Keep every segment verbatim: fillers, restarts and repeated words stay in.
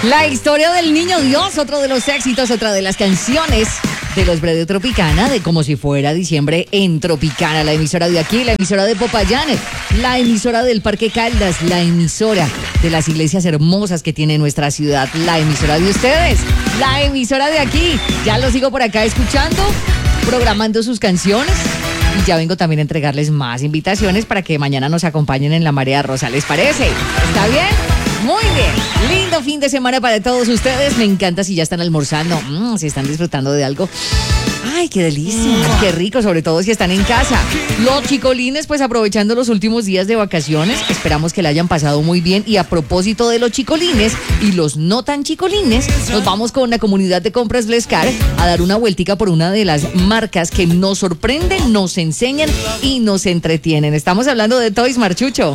La historia del niño Dios, otro de los éxitos, otra de las canciones de los Bre de Tropicana, de Como si fuera diciembre en Tropicana, la emisora de aquí, la emisora de Popayán, la emisora del Parque Caldas, la emisora de las iglesias hermosas que tiene nuestra ciudad, la emisora de ustedes, la emisora de aquí. Ya lo sigo por acá escuchando, programando sus canciones. Y ya vengo también a entregarles más invitaciones para que mañana nos acompañen en la Marea Rosa. ¿Les parece? ¿Está bien? Muy bien. Lindo fin de semana para todos ustedes. Me encanta si ya están almorzando, mmm, si están disfrutando de algo. Ay, qué delicia, qué rico, sobre todo si están en casa. Los chicolines, pues aprovechando los últimos días de vacaciones, esperamos que la hayan pasado muy bien. Y a propósito de los chicolines y los no tan chicolines, nos vamos con la comunidad de compras Blescar a dar una vueltica por una de las marcas que nos sorprenden, nos enseñan y nos entretienen. Estamos hablando de Toys Marchucho.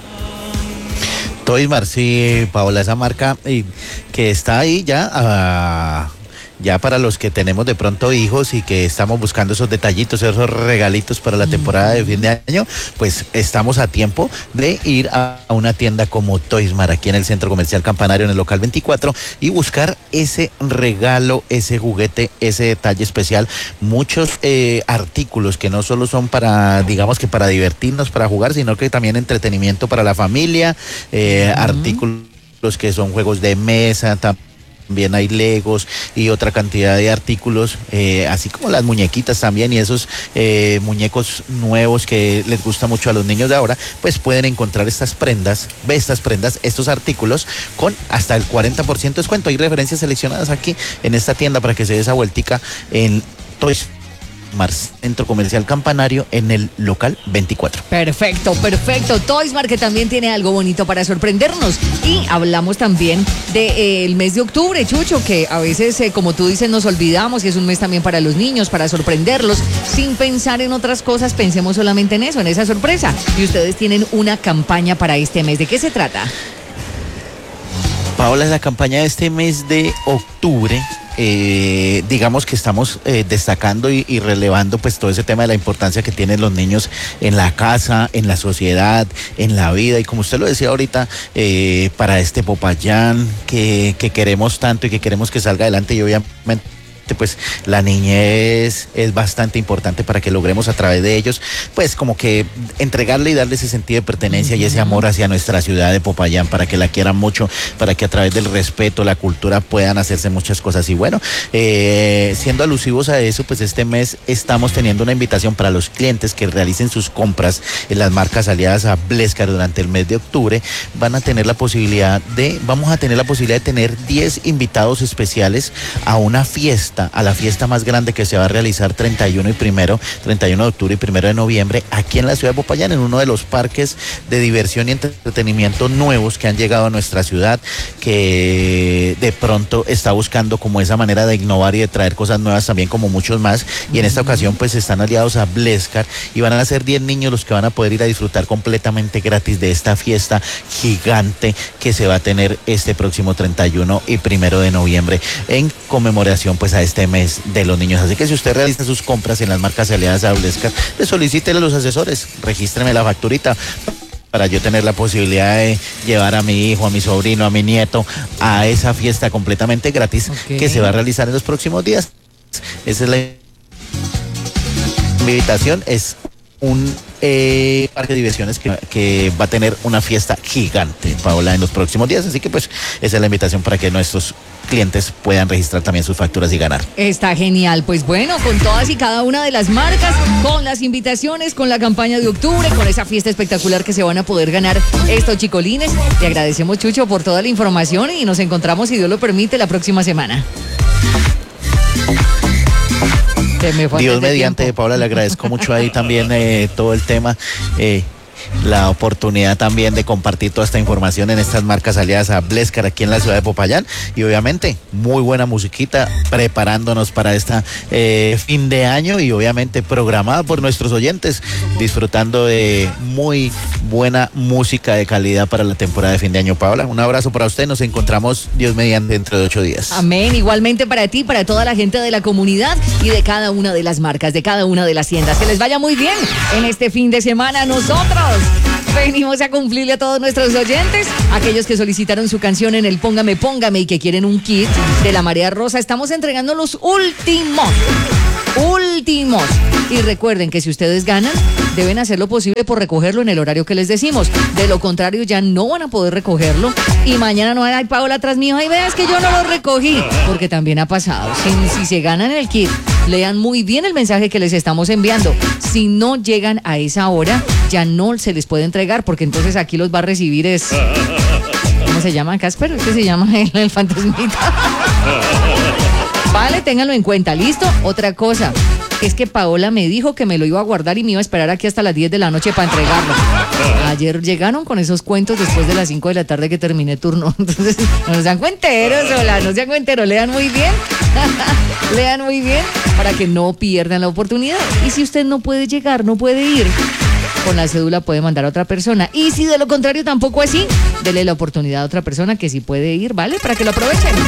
Toysmart, sí, Paola, esa marca eh, que está ahí ya, uh, ya para los que tenemos de pronto hijos y que estamos buscando esos detallitos, esos regalitos para la temporada de fin de año, pues estamos a tiempo de ir a una tienda como Toysmart, aquí en el Centro Comercial Campanario, en el local veinticuatro, y buscar ese regalo, ese juguete, ese detalle especial. Muchos eh, artículos que no solo son para, digamos que para divertirnos, para jugar, sino que también entretenimiento para la familia, eh, uh-huh. artículos que son juegos de mesa, también. También hay Legos y otra cantidad de artículos, eh, así como las muñequitas también y esos eh, muñecos nuevos que les gusta mucho a los niños de ahora, pues pueden encontrar estas prendas, ve estas prendas, estos artículos con hasta el cuarenta por ciento de descuento. Hay referencias seleccionadas aquí en esta tienda para que se dé esa vueltica en Toys Centro Comercial Campanario, en el local veinticuatro. Perfecto, perfecto. Toysmart, que también tiene algo bonito para sorprendernos. Y hablamos también del de, eh, mes de octubre, Chucho, que a veces, eh, como tú dices, nos olvidamos, y es un mes también para los niños, para sorprenderlos, sin pensar en otras cosas. Pensemos solamente en eso, en esa sorpresa. Y ustedes tienen una campaña para este mes. ¿De qué se trata? Paola, la campaña de este mes de octubre, eh, digamos que estamos eh, destacando y, y relevando pues todo ese tema de la importancia que tienen los niños en la casa, en la sociedad, en la vida, y como usted lo decía ahorita, eh, para este Popayán que, que queremos tanto y que queremos que salga adelante, y obviamente pues la niñez es bastante importante para que logremos a través de ellos, pues como que entregarle y darle ese sentido de pertenencia y ese amor hacia nuestra ciudad de Popayán, para que la quieran mucho, para que a través del respeto, la cultura, puedan hacerse muchas cosas. Y bueno, eh, siendo alusivos a eso, pues este mes estamos teniendo una invitación para los clientes que realicen sus compras en las marcas aliadas a Blescar durante el mes de octubre. Van a tener la posibilidad de, vamos a tener la posibilidad de tener diez invitados especiales a una fiesta, a la fiesta más grande que se va a realizar treinta y uno y primero, treinta y uno de octubre y primero de noviembre, aquí en la ciudad de Popayán, en uno de los parques de diversión y entretenimiento nuevos que han llegado a nuestra ciudad, que de pronto está buscando como esa manera de innovar y de traer cosas nuevas también, como muchos más. Y en esta ocasión pues están aliados a Blescar, y van a ser diez niños los que van a poder ir a disfrutar completamente gratis de esta fiesta gigante que se va a tener este próximo treinta y uno y primero de noviembre, en conmemoración pues a este mes de los niños. Así que si usted realiza sus compras en las marcas aliadas a Blescar, le solicítele a los asesores, regístreme la facturita para yo tener la posibilidad de llevar a mi hijo, a mi sobrino, a mi nieto a esa fiesta completamente gratis, okay, que se va a realizar en los próximos días. Esa es la invitación. Es un eh, parque de diversiones que, que va a tener una fiesta gigante, Paola, en los próximos días. Así que pues esa es la invitación para que nuestros clientes puedan registrar también sus facturas y ganar. Está genial. Pues bueno, con todas y cada una de las marcas, con las invitaciones, con la campaña de octubre, con esa fiesta espectacular que se van a poder ganar estos chicolines. Te agradecemos, Chucho, por toda la información, y nos encontramos, si Dios lo permite, la próxima semana. Dios mediante, tiempo. Paola, le agradezco mucho ahí también eh, todo el tema, eh, la oportunidad también de compartir toda esta información en estas marcas aliadas a Blescar aquí en la ciudad de Popayán, y obviamente muy buena musiquita preparándonos para esta eh, fin de año, y obviamente programada por nuestros oyentes, disfrutando de muy buena música de calidad para la temporada de fin de año. Paola, un abrazo para usted, nos encontramos Dios mediante dentro de ocho días. Amén, igualmente para ti, para toda la gente de la comunidad y de cada una de las marcas, de cada una de las tiendas. Que les vaya muy bien en este fin de semana. Nosotros Venimos a cumplirle a todos nuestros oyentes, aquellos que solicitaron su canción en el Póngame, Póngame y que quieren un kit de la Marea Rosa. Estamos entregando los últimos, últimos. Y recuerden que si ustedes ganan, deben hacer lo posible por recogerlo en el horario que les decimos. De lo contrario, ya no van a poder recogerlo. Y mañana no hay Paola atrás mío. Ay, veas que yo no lo recogí. Porque también ha pasado. Si, si se ganan el kit, lean muy bien el mensaje que les estamos enviando. Si no llegan a esa hora, ya no se les puede entregar, porque entonces aquí los va a recibir es... ¿Cómo se llama, Casper? ¿Qué se llama el, el fantasmita? Vale, ténganlo en cuenta, ¿listo? Otra cosa, es que Paola me dijo que me lo iba a guardar y me iba a esperar aquí hasta las diez de la noche para entregarlo. Ayer llegaron con esos cuentos después de las cinco de la tarde que terminé turno. Entonces, no sean cuenteros, hola, no sean cuenteros, lean muy bien. Lean muy bien para que no pierdan la oportunidad. Y si usted no puede llegar, no puede ir, con la cédula puede mandar a otra persona. Y si de lo contrario tampoco así, dele la oportunidad a otra persona que sí puede ir, ¿vale? Para que lo aprovechen.